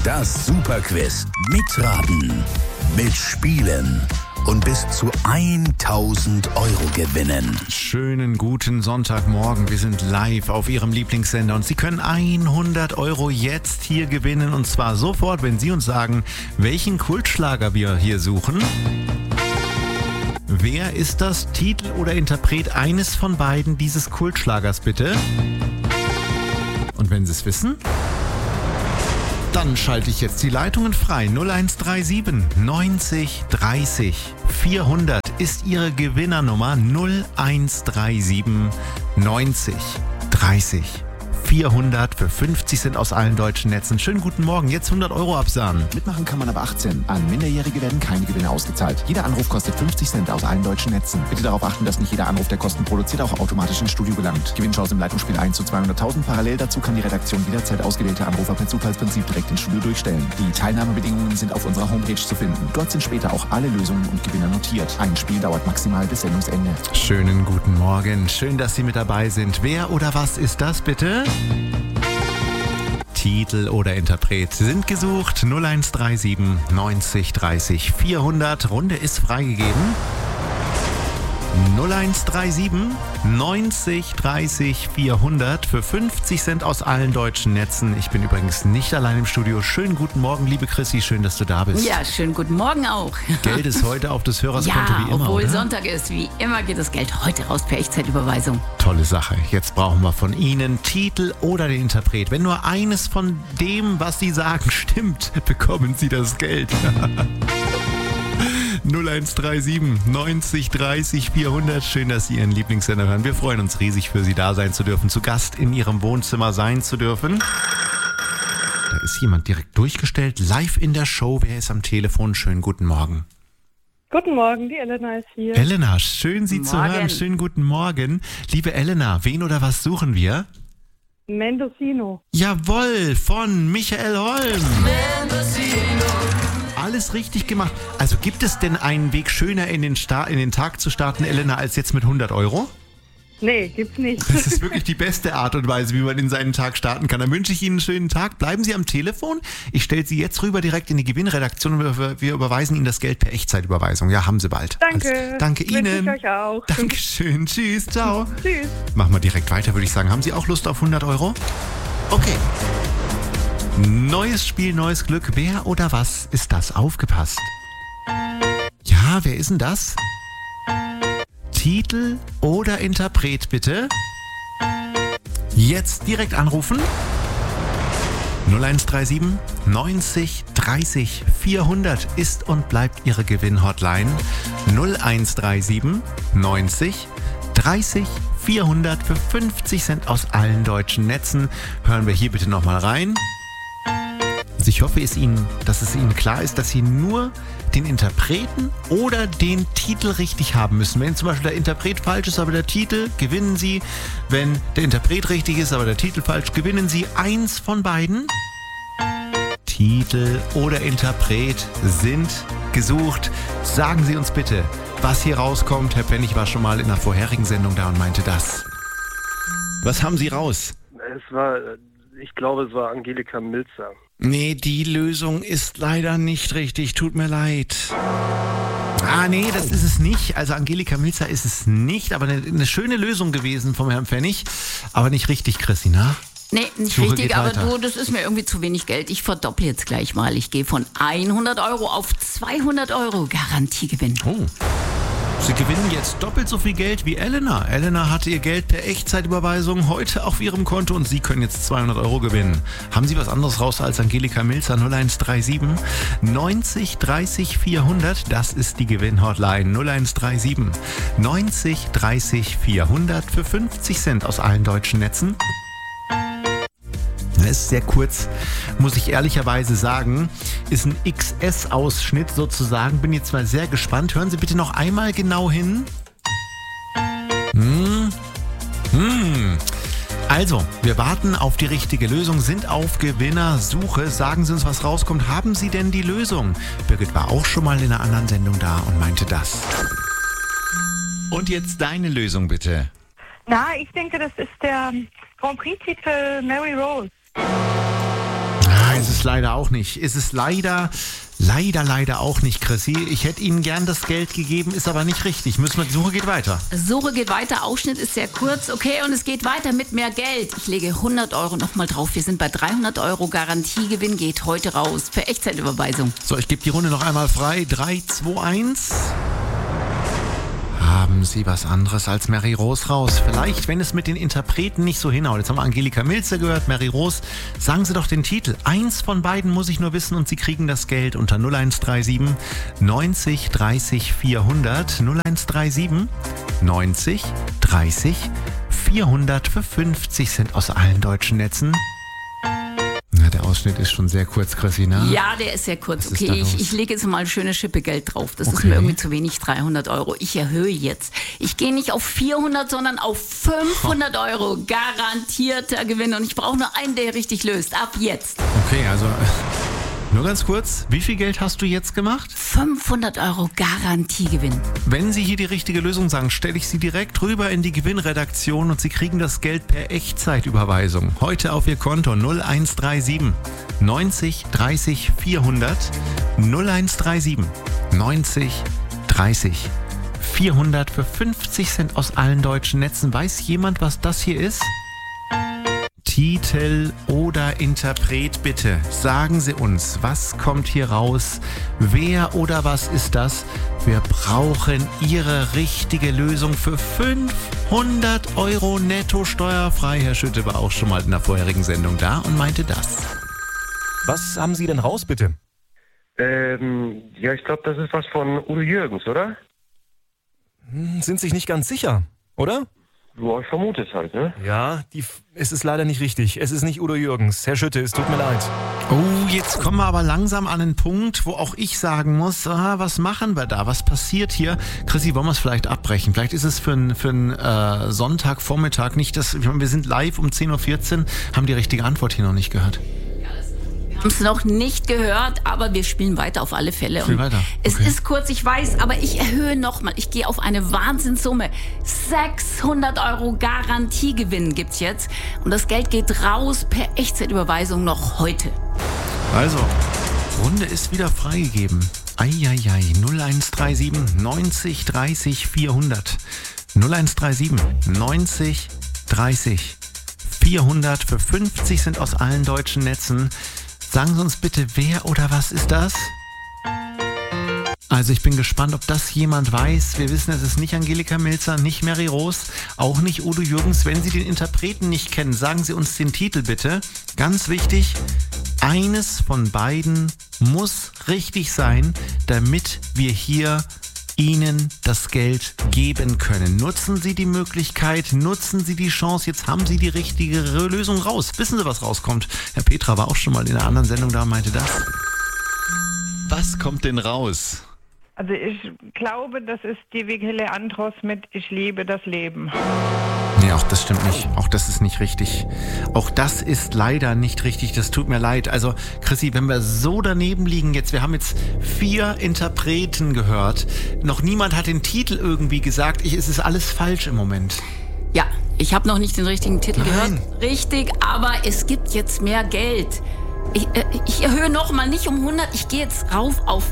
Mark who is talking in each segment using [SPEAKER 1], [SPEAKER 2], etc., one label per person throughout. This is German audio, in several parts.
[SPEAKER 1] Das Superquiz. Mitraten, mitspielen und bis zu 1.000 Euro gewinnen.
[SPEAKER 2] Schönen guten Sonntagmorgen. Wir sind live auf Ihrem Lieblingssender und Sie können 100 Euro jetzt hier gewinnen. Und zwar sofort, wenn Sie uns sagen, welchen Kultschlager wir hier suchen. Wer ist das Titel oder Interpret eines von beiden dieses Kultschlagers, bitte? Und wenn Sie es wissen, dann schalte ich jetzt die Leitungen frei. 0137 90 30 400 ist Ihre Gewinnernummer. 0137 90 30 400 für 50 Cent aus allen deutschen Netzen. Schönen guten Morgen, jetzt 100 Euro absahen.
[SPEAKER 3] Mitmachen kann man ab 18. An Minderjährige werden keine Gewinne ausgezahlt. Jeder Anruf kostet 50 Cent aus allen deutschen Netzen. Bitte darauf achten, dass nicht jeder Anruf, der Kosten produziert, auch automatisch ins Studio gelangt. Gewinnchance im Leitungsspiel 1 zu 200.000. Parallel dazu kann die Redaktion jederzeit ausgewählte Anrufer per Zufallsprinzip direkt ins Studio durchstellen. Die Teilnahmebedingungen sind auf unserer Homepage zu finden. Dort sind später auch alle Lösungen und Gewinner notiert. Ein Spiel dauert maximal bis Sendungsende.
[SPEAKER 2] Schönen guten Morgen. Schön, dass Sie mit dabei sind. Wer oder was ist das, bitte? Titel oder Interpret sind gesucht. 0137 90 30 400. Runde ist freigegeben. 0137 90 30 400 für 50 Cent aus allen deutschen Netzen. Ich bin übrigens nicht allein im Studio. Schönen guten Morgen, liebe Chrissy, schön, dass du da bist.
[SPEAKER 4] Ja, schönen guten Morgen auch.
[SPEAKER 2] Geld ist heute auf des Hörers Konto wie immer,
[SPEAKER 4] obwohl
[SPEAKER 2] oder?
[SPEAKER 4] Sonntag ist, wie immer geht das Geld heute raus per Echtzeitüberweisung.
[SPEAKER 2] Tolle Sache. Jetzt brauchen wir von Ihnen Titel oder den Interpret. Wenn nur eines von dem, was Sie sagen, stimmt, bekommen Sie das Geld. 0137 90 30 400. Schön, dass Sie Ihren Lieblingssender hören. Wir freuen uns riesig, für Sie da sein zu dürfen, zu Gast in Ihrem Wohnzimmer sein zu dürfen. Da ist jemand direkt durchgestellt, live in der Show. Wer ist am Telefon? Schönen guten Morgen.
[SPEAKER 5] Guten Morgen, die Elena ist hier.
[SPEAKER 2] Elena, schön Sie zu hören. Schönen guten Morgen. Liebe Elena, wen oder was suchen wir?
[SPEAKER 5] Mendocino.
[SPEAKER 2] Jawohl, von Michael Holm. Mendocino. Alles richtig gemacht. Also gibt es denn einen Weg schöner in den Tag zu starten, Elena, als jetzt mit 100 Euro?
[SPEAKER 5] Nee, gibt's nicht.
[SPEAKER 2] Das ist wirklich die beste Art und Weise, wie man in seinen Tag starten kann. Dann wünsche ich Ihnen einen schönen Tag. Bleiben Sie am Telefon. Ich stelle Sie jetzt rüber direkt in die Gewinnredaktion und wir überweisen Ihnen das Geld per Echtzeitüberweisung. Ja, haben Sie bald.
[SPEAKER 5] Danke.
[SPEAKER 2] Danke Ihnen.
[SPEAKER 5] Wünsche ich euch auch.
[SPEAKER 2] Dankeschön. Tschüss. Ciao.
[SPEAKER 5] Tschüss.
[SPEAKER 2] Machen wir direkt weiter, würde ich sagen. Haben Sie auch Lust auf 100 Euro? Okay. Neues Spiel, neues Glück. Wer oder was ist das? Aufgepasst. Ja, wer ist denn das? Titel oder Interpret, bitte? Jetzt direkt anrufen. 0137 90 30 400 ist und bleibt Ihre Gewinnhotline. 0137 90 30 400 für 50 Cent aus allen deutschen Netzen. Hören wir hier bitte nochmal rein. Also ich hoffe, dass es Ihnen klar ist, dass Sie nur den Interpreten oder den Titel richtig haben müssen. Wenn zum Beispiel der Interpret falsch ist, aber der Titel, gewinnen Sie. Wenn der Interpret richtig ist, aber der Titel falsch, gewinnen Sie. Eins von beiden. Titel oder Interpret sind gesucht. Sagen Sie uns bitte, was hier rauskommt. Herr Pennig war schon mal in einer vorherigen Sendung da und meinte das. Was haben Sie raus?
[SPEAKER 6] Ich glaube, es war Angelika Milzer.
[SPEAKER 2] Nee, die Lösung ist leider nicht richtig. Tut mir leid. Nee, das ist es nicht. Also Angelika Milzer ist es nicht, aber eine schöne Lösung gewesen vom Herrn Pfennig. Aber nicht richtig, Christina.
[SPEAKER 4] Nee, nicht richtig, aber du, das ist mir irgendwie zu wenig Geld. Ich verdopple jetzt gleich mal. Ich gehe von 100 Euro auf 200 Euro Garantiegewinn.
[SPEAKER 2] Oh. Sie gewinnen jetzt doppelt so viel Geld wie Elena. Elena hatte ihr Geld per Echtzeitüberweisung heute auf ihrem Konto und Sie können jetzt 200 Euro gewinnen. Haben Sie was anderes raus als Angelika Milzer? 0137 90 30 400. Das ist die Gewinnhotline. 0137 90 30 400 für 50 Cent aus allen deutschen Netzen. Das ist sehr kurz, muss ich ehrlicherweise sagen. Ist ein XS-Ausschnitt sozusagen. Bin jetzt mal sehr gespannt. Hören Sie bitte noch einmal genau hin. Also, wir warten auf die richtige Lösung, sind auf Gewinnersuche. Sagen Sie uns, was rauskommt. Haben Sie denn die Lösung? Birgit war auch schon mal in einer anderen Sendung da und meinte das. Und jetzt deine Lösung bitte.
[SPEAKER 5] Na, ich denke, das ist der Grand Prix-Titel Mary Rose.
[SPEAKER 2] Es es leider auch nicht. Ist es leider auch nicht, Chrissy. Ich hätte Ihnen gern das Geld gegeben, ist aber nicht richtig. Die Suche geht weiter.
[SPEAKER 4] Suche geht weiter, Ausschnitt ist sehr kurz. Okay, und es geht weiter mit mehr Geld. Ich lege 100 Euro nochmal drauf. Wir sind bei 300 Euro. Garantiegewinn geht heute raus. Für Echtzeitüberweisung.
[SPEAKER 2] So, ich gebe die Runde noch einmal frei. 3, 2, 1. Haben Sie was anderes als Mary Rose raus? Vielleicht, wenn es mit den Interpreten nicht so hinhaut. Jetzt haben wir Angelika Milzer gehört, Mary Rose. Sagen Sie doch den Titel. Eins von beiden muss ich nur wissen und Sie kriegen das Geld unter 0137 90 30 400. 0137 90 30 400 für 50 Cent aus allen deutschen Netzen. Na, der Ausschnitt ist schon sehr kurz, Chrissy, ne?
[SPEAKER 4] Ja, der ist sehr kurz. Okay, ich lege jetzt mal ein schönes Schippegeld drauf. Das ist mir irgendwie zu wenig, 300 Euro. Ich erhöhe jetzt. Ich gehe nicht auf 400, sondern auf 500 Euro. Garantierter Gewinn. Und ich brauche nur einen, der richtig löst. Ab jetzt.
[SPEAKER 2] Okay, also nur ganz kurz. Wie viel Geld hast du jetzt gemacht?
[SPEAKER 4] 500 Euro Garantiegewinn.
[SPEAKER 2] Wenn Sie hier die richtige Lösung sagen, stelle ich Sie direkt rüber in die Gewinnredaktion und Sie kriegen das Geld per Echtzeitüberweisung. Heute auf Ihr Konto 0137 90 30 400. 0137 90 30 400 für 50 Cent aus allen deutschen Netzen. Weiß jemand, was das hier ist? Titel oder Interpret, bitte. Sagen Sie uns, was kommt hier raus? Wer oder was ist das? Wir brauchen Ihre richtige Lösung für 500 Euro netto steuerfrei. Herr Schütte war auch schon mal in der vorherigen Sendung da und meinte das.
[SPEAKER 7] Was haben Sie denn raus, bitte?
[SPEAKER 6] Ja, ich glaube, das ist was von Udo Jürgens, oder?
[SPEAKER 7] Sind sich nicht ganz sicher, oder?
[SPEAKER 6] Ja, ich vermute es halt, ne?
[SPEAKER 7] Ja, es ist leider nicht richtig. Es ist nicht Udo Jürgens. Herr Schütte, es tut mir leid.
[SPEAKER 2] Oh, jetzt kommen wir aber langsam an einen Punkt, wo auch ich sagen muss, was machen wir da? Was passiert hier? Chrissy, wollen wir es vielleicht abbrechen? Vielleicht ist es für einen Sonntagvormittag nicht das. Wir sind live um 10.14 Uhr, haben die richtige Antwort hier noch nicht gehört.
[SPEAKER 4] Wir haben es noch nicht gehört, aber wir spielen weiter auf alle Fälle.
[SPEAKER 2] Spielen weiter. Okay.
[SPEAKER 4] Es ist kurz, ich weiß, aber ich erhöhe nochmal. Ich gehe auf eine Wahnsinnssumme. 600 Euro Garantiegewinn gibt's jetzt. Und das Geld geht raus per Echtzeitüberweisung noch heute.
[SPEAKER 2] Also, Runde ist wieder freigegeben. Eieiei, 0137 90 30 400. 0137 90 30 400 für 50 sind aus allen deutschen Netzen. Sagen Sie uns bitte, wer oder was ist das? Also ich bin gespannt, ob das jemand weiß. Wir wissen, es ist nicht Angelika Milzer, nicht Mary Rose, auch nicht Udo Jürgens. Wenn Sie den Interpreten nicht kennen, sagen Sie uns den Titel bitte. Ganz wichtig, eines von beiden muss richtig sein, damit wir hier Ihnen das Geld geben können. Nutzen Sie die Möglichkeit, nutzen Sie die Chance. Jetzt haben Sie die richtige Lösung raus. Wissen Sie, was rauskommt? Herr Petra war auch schon mal in einer anderen Sendung da und meinte das. Was kommt denn raus?
[SPEAKER 5] Also ich glaube, das ist die Vikele Andros mit Ich liebe das Leben.
[SPEAKER 2] Nee, auch das stimmt nicht. Auch das ist nicht richtig. Auch das ist leider nicht richtig. Das tut mir leid. Also, Chrissy, wenn wir so daneben liegen jetzt, wir haben jetzt 4 Interpreten gehört. Noch niemand hat den Titel irgendwie gesagt. Es ist alles falsch im Moment.
[SPEAKER 4] Ja, ich habe noch nicht den richtigen Titel gehört. Richtig, aber es gibt jetzt mehr Geld. Ich erhöhe nochmal, nicht um 100, ich gehe jetzt rauf auf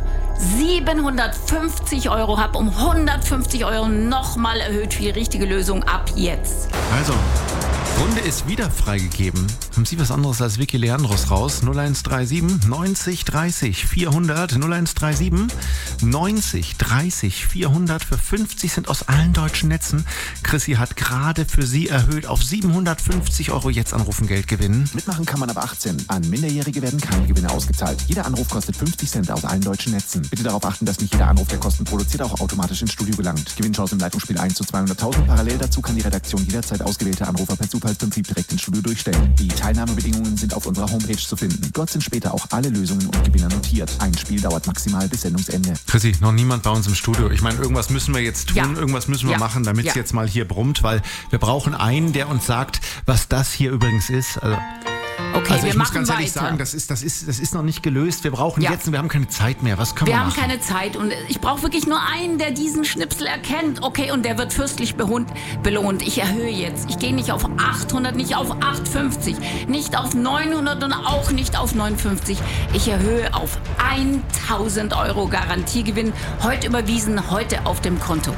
[SPEAKER 4] 750 Euro, habe um 150 Euro nochmal erhöht für die richtige Lösung ab jetzt.
[SPEAKER 2] Also, Runde ist wieder freigegeben. Haben Sie was anderes als Vicky Leandros raus? 0137 90 30 400. 0137 90 30 400 für 50 sind aus allen deutschen Netzen. Chrissy hat gerade für Sie erhöht auf 750 Euro. Jetzt anrufen, Geld gewinnen.
[SPEAKER 3] Mitmachen kann man ab 18. An Minderjährige werden keine Gewinne ausgezahlt. Jeder Anruf kostet 50 Cent aus allen deutschen Netzen. Bitte darauf achten, dass nicht jeder Anruf, der Kosten produziert, auch automatisch ins Studio gelangt. Gewinnchance im Leitungsspiel 1 zu 200.000. Parallel dazu kann die Redaktion jederzeit ausgewählte Anrufer per Zufallsprinzip direkt ins Studio durchstellen. Die Teilnahmebedingungen sind auf unserer Homepage zu finden. Dort sind später auch alle Lösungen und Gewinner notiert. Ein Spiel dauert maximal bis Sendungsende.
[SPEAKER 2] Chrissy, noch niemand bei uns im Studio. Ich meine, irgendwas müssen wir jetzt tun, irgendwas müssen wir machen, damit es jetzt mal hier brummt, weil wir brauchen einen, der uns sagt, was das hier übrigens ist. Also
[SPEAKER 4] Okay,
[SPEAKER 2] also
[SPEAKER 4] wir
[SPEAKER 2] ich muss
[SPEAKER 4] machen
[SPEAKER 2] ganz ehrlich
[SPEAKER 4] weiter.
[SPEAKER 2] sagen, das ist noch nicht gelöst. Wir brauchen jetzt, wir haben keine Zeit mehr. Was können wir machen?
[SPEAKER 4] Wir haben keine Zeit und ich brauche wirklich nur einen, der diesen Schnipsel erkennt. Okay, und der wird fürstlich belohnt. Ich erhöhe jetzt. Ich gehe nicht auf 800, nicht auf 850, nicht auf 900 und auch nicht auf 950. Ich erhöhe auf 1000 Euro Garantiegewinn. Heute überwiesen, heute auf dem Konto.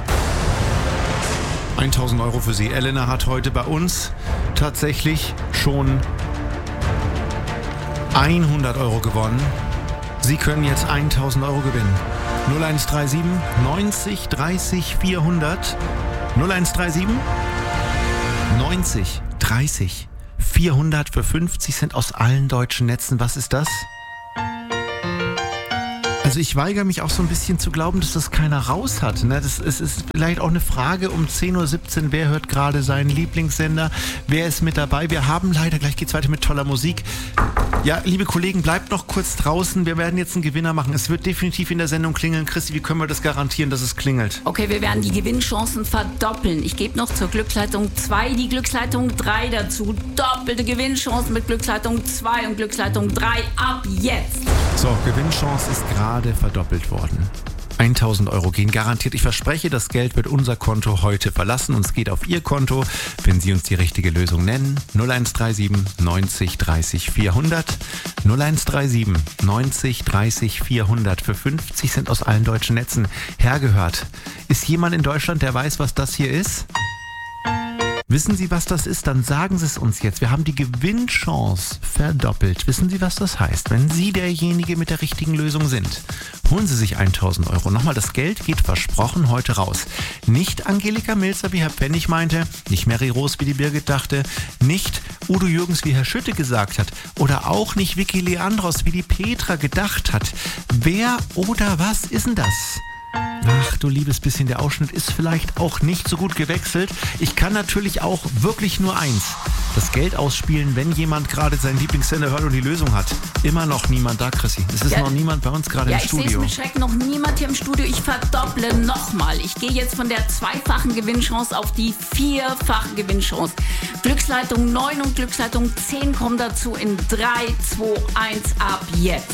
[SPEAKER 2] 1000 Euro für Sie. Elena hat heute bei uns tatsächlich schon 100 Euro gewonnen. Sie können jetzt 1000 Euro gewinnen. 0137 90 30 400. 0137 90 30 400 für 50 Cent aus allen deutschen Netzen. Was ist das? Also ich weigere mich auch so ein bisschen zu glauben, dass das keiner raus hat. Ne? Es ist vielleicht auch eine Frage um 10:17 Uhr. Wer hört gerade seinen Lieblingssender? Wer ist mit dabei? Wir haben leider, gleich geht's weiter mit toller Musik. Ja, liebe Kollegen, bleibt noch kurz draußen. Wir werden jetzt einen Gewinner machen. Es wird definitiv in der Sendung klingeln. Christi, wie können wir das garantieren, dass es klingelt?
[SPEAKER 4] Okay, wir werden die Gewinnchancen verdoppeln. Ich gebe noch zur Glücksleitung 2 die Glücksleitung 3 dazu. Doppelte Gewinnchancen mit Glücksleitung 2 und Glücksleitung 3 ab jetzt.
[SPEAKER 2] So, Gewinnchance ist gerade verdoppelt worden. 1000 Euro gehen garantiert. Ich verspreche, das Geld wird unser Konto heute verlassen und es geht auf Ihr Konto, wenn Sie uns die richtige Lösung nennen. 0137 90 30 400. 0137 90 30 400 für 50 Cent aus allen deutschen Netzen. Hergehört. Ist jemand in Deutschland, der weiß, was das hier ist? Wissen Sie, was das ist? Dann sagen Sie es uns jetzt. Wir haben die Gewinnchance verdoppelt. Wissen Sie, was das heißt? Wenn Sie derjenige mit der richtigen Lösung sind, holen Sie sich 1000 Euro. Nochmal, das Geld geht versprochen heute raus. Nicht Angelika Milzer, wie Herr Pfennig meinte, nicht Mary Rose, wie die Birgit dachte, nicht Udo Jürgens, wie Herr Schütte gesagt hat oder auch nicht Vicky Leandros, wie die Petra gedacht hat. Wer oder was ist denn das? Ach du liebes bisschen, der Ausschnitt ist vielleicht auch nicht so gut gewechselt. Ich kann natürlich auch wirklich nur eins: das Geld ausspielen, wenn jemand gerade seinen Lieblingssender hört und die Lösung hat. Immer noch niemand da, Chrissy. Es ist noch niemand bei uns gerade im Studio.
[SPEAKER 4] Ja, ich sehe es mit Schreck, noch niemand hier im Studio. Ich verdopple nochmal. Ich gehe jetzt von der 2-fachen Gewinnchance auf die 4-fache Gewinnchance. Glücksleitung 9 und Glücksleitung 10 kommen dazu in 3, 2, 1 ab jetzt.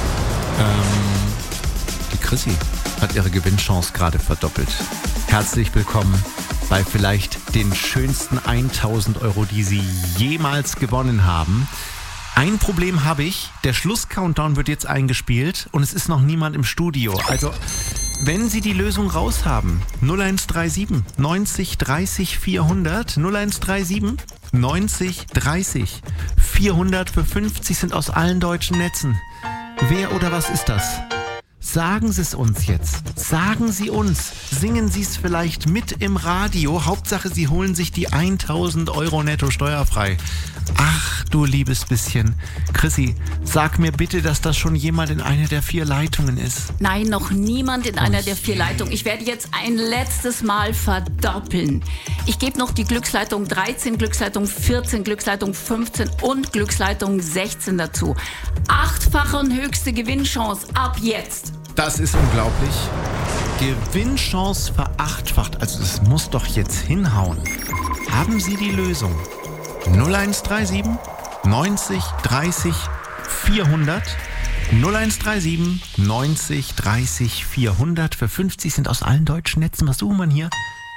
[SPEAKER 2] Die Chrissy hat ihre Gewinnchance gerade verdoppelt. Herzlich willkommen bei vielleicht den schönsten 1000 Euro, die Sie jemals gewonnen haben. Ein Problem habe ich, der Schlusscountdown wird jetzt eingespielt und es ist noch niemand im Studio. Also, wenn Sie die Lösung raus haben, 0137 90 30 400, 0137 90 30 400 für 50 sind aus allen deutschen Netzen. Wer oder was ist das? Sagen Sie es uns jetzt. Sagen Sie uns. Singen Sie es vielleicht mit im Radio. Hauptsache, Sie holen sich die 1000 Euro netto steuerfrei. Ach, du liebes bisschen. Chrissy, sag mir bitte, dass das schon jemand in einer der 4 Leitungen ist.
[SPEAKER 4] Nein, noch niemand in einer der 4 Leitungen. Ich werde jetzt ein letztes Mal verdoppeln. Ich gebe noch die Glücksleitung 13, Glücksleitung 14, Glücksleitung 15 und Glücksleitung 16 dazu. 8-fache und höchste Gewinnchance ab jetzt.
[SPEAKER 2] Das ist unglaublich. Gewinnchance verachtfacht. Also das muss doch jetzt hinhauen. Haben Sie die Lösung? 0137 90 30 400. 0137 90 30 400 für 50 sind aus allen deutschen Netzen. Was suchen wir hier?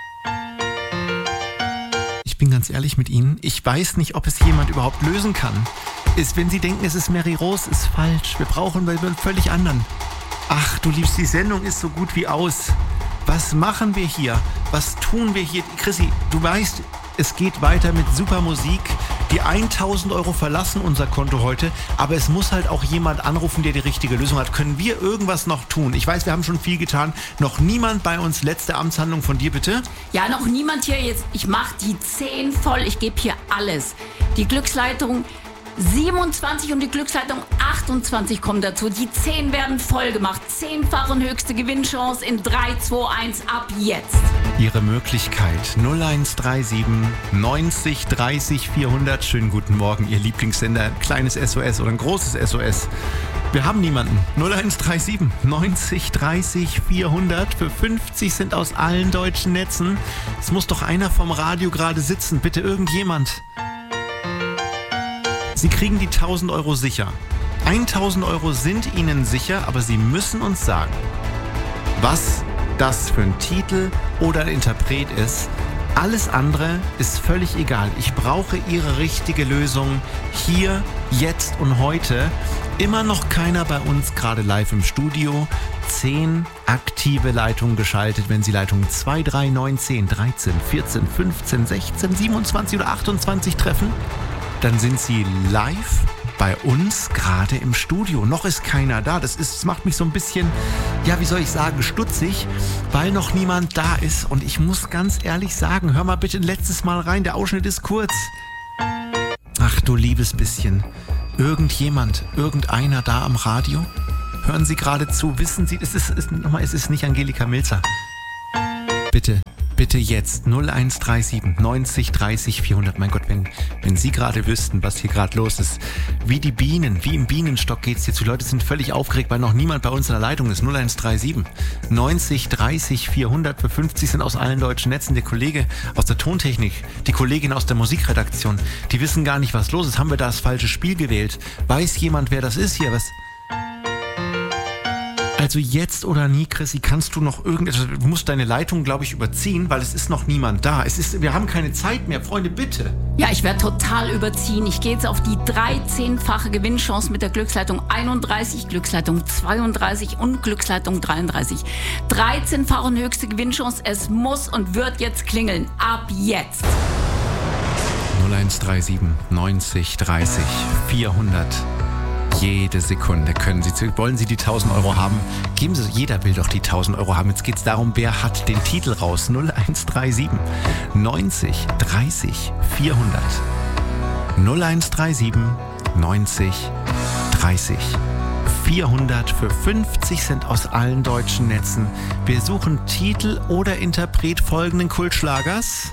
[SPEAKER 2] Ich bin ganz ehrlich mit Ihnen. Ich weiß nicht, ob es jemand überhaupt lösen kann. Wenn Sie denken, es ist Mary Rose, ist falsch. Wir brauchen einen völlig anderen. Ach, du liebst, die Sendung ist so gut wie aus. Was machen wir hier? Was tun wir hier? Chrissy, du weißt, es geht weiter mit super Musik. Die 1000 Euro verlassen unser Konto heute, aber es muss halt auch jemand anrufen, der die richtige Lösung hat. Können wir irgendwas noch tun? Ich weiß, wir haben schon viel getan. Noch niemand bei uns. Letzte Amtshandlung von dir, bitte.
[SPEAKER 4] Ja, noch niemand hier jetzt. Ich mache die 10 voll. Ich gebe hier alles. Die Glücksleitung 27 und die Glücksleitung 28 kommen dazu. Die 10 werden voll gemacht. 10-fache und höchste Gewinnchance in 3, 2, 1 ab jetzt.
[SPEAKER 2] Ihre Möglichkeit 0137 90 30 400. Schönen guten Morgen, Ihr Lieblingssender. Ein kleines SOS oder ein großes SOS. Wir haben niemanden. 0137 90 30 400 für 50 sind aus allen deutschen Netzen. Es muss doch einer vom Radio gerade sitzen. Bitte irgendjemand. Sie kriegen die 1000 Euro sicher. 1000 Euro sind Ihnen sicher, aber Sie müssen uns sagen, was das für ein Titel oder ein Interpret ist. Alles andere ist völlig egal. Ich brauche Ihre richtige Lösung hier, jetzt und heute. Immer noch keiner bei uns gerade live im Studio. 10 aktive Leitungen geschaltet. Wenn Sie Leitungen 2, 3, 9, 10, 13, 14, 15, 16, 27 oder 28 treffen, dann sind Sie live bei uns gerade im Studio. Noch ist keiner da. Das macht mich so ein bisschen, ja, wie soll ich sagen, stutzig, weil noch niemand da ist. Und ich muss ganz ehrlich sagen, hör mal bitte ein letztes Mal rein. Der Ausschnitt ist kurz. Ach du liebes bisschen. Irgendjemand, irgendeiner da am Radio? Hören Sie gerade zu? Wissen Sie, es ist nicht Angelika Milzer. Bitte jetzt 0137 90 30 400. Mein Gott, wenn Sie gerade wüssten, was hier gerade los ist. Wie die Bienen, wie im Bienenstock geht's jetzt. Die Leute sind völlig aufgeregt, weil noch niemand bei uns in der Leitung ist. 0137 90 30 400. Für 50 sind aus allen deutschen Netzen. Der Kollege aus der Tontechnik, die Kollegin aus der Musikredaktion, die wissen gar nicht, was los ist. Haben wir da das falsche Spiel gewählt? Weiß jemand, wer das ist hier? Was? Also jetzt oder nie, Chrissy, kannst du noch irgendetwas, du musst deine Leitung, glaube ich, überziehen, weil es ist noch niemand da. Wir haben keine Zeit mehr. Freunde, bitte.
[SPEAKER 4] Ja, ich werde total überziehen. Ich gehe jetzt auf die 13-fache Gewinnchance mit der Glücksleitung 31, Glücksleitung 32 und Glücksleitung 33. 13-fache und höchste Gewinnchance. Es muss und wird jetzt klingeln. Ab jetzt.
[SPEAKER 2] 0137 90 30 400. Jede Sekunde können Sie, wollen Sie die 1000 Euro haben? Geben Sie, jeder will doch die 1000 Euro haben. Jetzt geht es darum, wer hat den Titel raus? 0137 90 30 400. 0137 90 30 400 für 50 Cent aus allen deutschen Netzen. Wir suchen Titel oder Interpret folgenden Kultschlagers.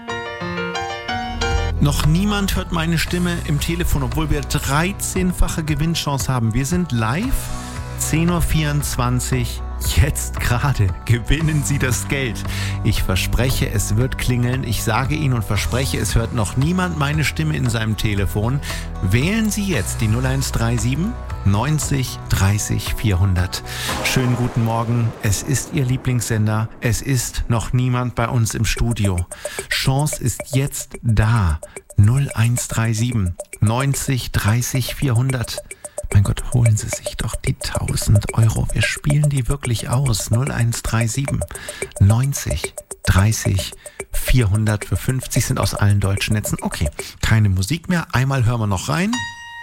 [SPEAKER 2] Noch niemand hört meine Stimme im Telefon, obwohl wir 13-fache Gewinnchance haben. Wir sind live, 10.24 Uhr, jetzt gerade gewinnen Sie das Geld. Ich verspreche, es wird klingeln. Ich sage Ihnen und verspreche, es hört noch niemand meine Stimme in seinem Telefon. Wählen Sie jetzt die 0137 90 30 400. Schönen guten Morgen. Es ist Ihr Lieblingssender. Es ist noch niemand bei uns im Studio. Chance ist jetzt da. 0137 90 30 400. Mein Gott, holen Sie sich doch die 1000 Euro. Wir spielen die wirklich aus. 0137 90 30 400 für 50 sind aus allen deutschen Netzen. Okay, keine Musik mehr. Einmal hören wir noch rein.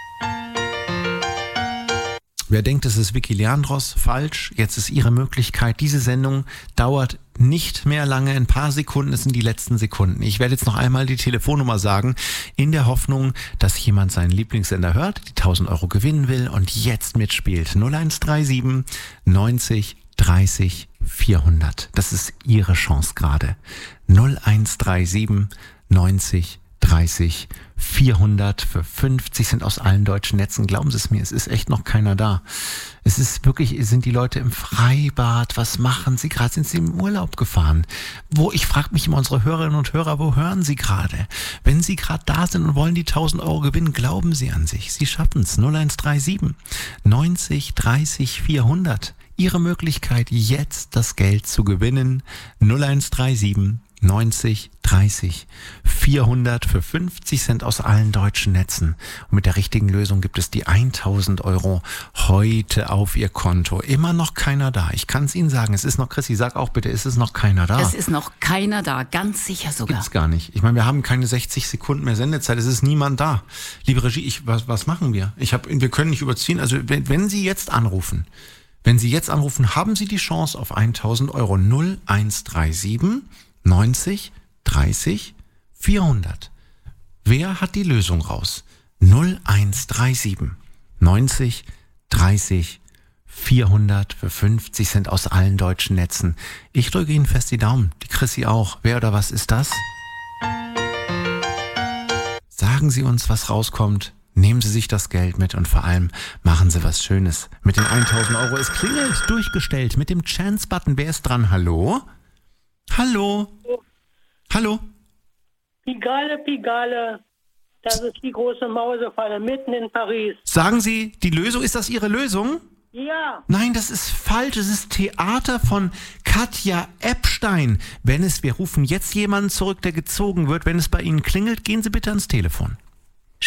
[SPEAKER 2] Wer denkt, es ist Vicky Leandros? Falsch. Jetzt ist Ihre Möglichkeit. Diese Sendung dauert nicht mehr lange. Ein paar Sekunden, es sind die letzten Sekunden. Ich werde jetzt noch einmal die Telefonnummer sagen, in der Hoffnung, dass jemand seinen Lieblingssender hört, die 1000 Euro gewinnen will und jetzt mitspielt. 0137 90 30 400. Das ist Ihre Chance gerade. 0137 90 30 400 für 50 sind aus allen deutschen Netzen. Glauben Sie es mir, es ist echt noch keiner da. Es ist wirklich, sind die Leute im Freibad? Was machen sie gerade? Sind sie im Urlaub gefahren? Ich frage mich immer, unsere Hörerinnen und Hörer, wo hören sie gerade? Wenn sie gerade da sind und wollen die 1000 Euro gewinnen, glauben sie an sich. Sie schaffen es. 0137 90 30 400. Ihre Möglichkeit, jetzt das Geld zu gewinnen. 0137 90 30 400 für 50 Cent aus allen deutschen Netzen. Und mit der richtigen Lösung gibt es die 1000 Euro heute auf Ihr Konto. Immer noch keiner da. Ich kann es Ihnen sagen, es ist noch, Chrissy, sag auch bitte, ist es noch keiner da?
[SPEAKER 4] Es ist noch keiner da, ganz sicher sogar.
[SPEAKER 2] Gibt's gar nicht. Ich meine, wir haben keine 60 Sekunden mehr Sendezeit, es ist niemand da. Liebe Regie, was machen wir? Wir können nicht überziehen. Also wenn Sie jetzt anrufen, haben Sie die Chance auf 1000 Euro. 0137 90 30 400. Wer hat die Lösung raus? 0137 90 30 400 für 50 Cent aus allen deutschen Netzen. Ich drücke Ihnen fest die Daumen. Die Chrissy auch. Wer oder was ist das? Sagen Sie uns, was rauskommt. Nehmen Sie sich das Geld mit und vor allem machen Sie was Schönes. Mit den 1000 Euro. Es klingelt, durchgestellt. Mit dem Chance-Button. Wer ist dran? Hallo? Hallo? Hallo?
[SPEAKER 8] Pigale, Pigale. Das ist die große Mausefalle mitten in Paris.
[SPEAKER 2] Sagen Sie, die Lösung, ist das Ihre Lösung?
[SPEAKER 8] Ja.
[SPEAKER 2] Nein, das ist falsch. Es ist Theater von Katja Epstein. Wir rufen jetzt jemanden zurück, der gezogen wird. Wenn es bei Ihnen klingelt, gehen Sie bitte ans Telefon.